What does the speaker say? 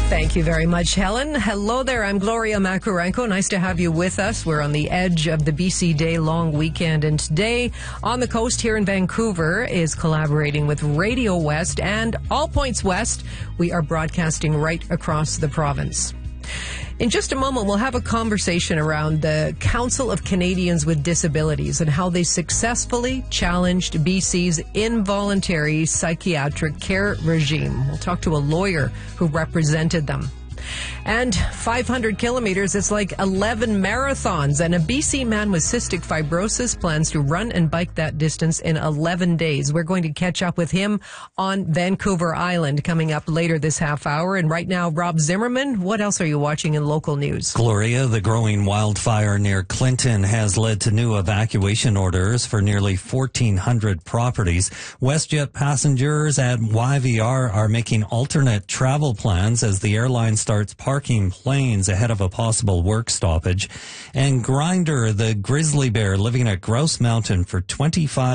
Thank you very much, Helen. Hello there. I'm Gloria Macarenko. Nice to have you with us. We're on the edge of the BC Day long weekend, and today on the coast here in Vancouver is collaborating with Radio West and All Points West. We are broadcasting right across the province. In just a moment, we'll have a conversation around the Council of Canadians with Disabilities and how they successfully challenged BC's involuntary psychiatric care regime. We'll talk to a lawyer who represented them. And 500 kilometers, it's like 11 marathons. And a BC man with cystic fibrosis plans to run and bike that distance in 11 days. We're going to catch up with him on Vancouver Island coming up later this half hour. And right now, Rob Zimmerman, what else are you watching in local news? Gloria, the growing wildfire near Clinton has led to new evacuation orders for nearly 1,400 properties. WestJet passengers at YVR are making alternate travel plans as the airline starts parking planes ahead of a possible work stoppage. And Grinder, the grizzly bear living at Grouse Mountain for 25